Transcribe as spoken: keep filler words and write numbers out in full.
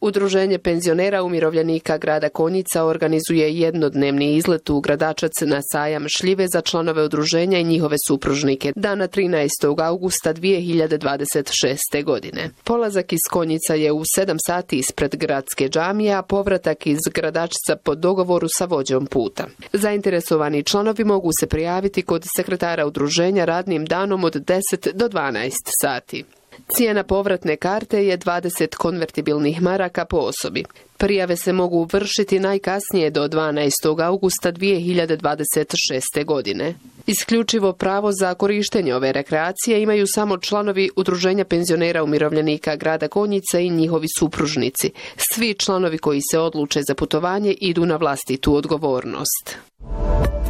Udruženje penzionera umirovljenika grada Konjica organizuje jednodnevni izlet u Gradačac na sajam šljive za članove udruženja i njihove supružnike dana trinaestog augusta dvije hiljade dvadeset šeste. godine. Polazak iz Konjica je u sedam sati ispred gradske džamije, a povratak iz Gradačca po dogovoru sa vođom puta. Zainteresovani članovi mogu se prijaviti kod sekretara udruženja radnim danom od deset do dvanaest sati. Cijena povratne karte je dvadeset konvertibilnih maraka po osobi. Prijave se mogu vršiti najkasnije do dvanaestog augusta dvije hiljade dvadeset šeste. godine. Isključivo pravo za korištenje ove rekreacije imaju samo članovi Udruženja penzionera umirovljenika grada Konjica i njihovi supružnici. Svi članovi koji se odluče za putovanje idu na vlastitu odgovornost.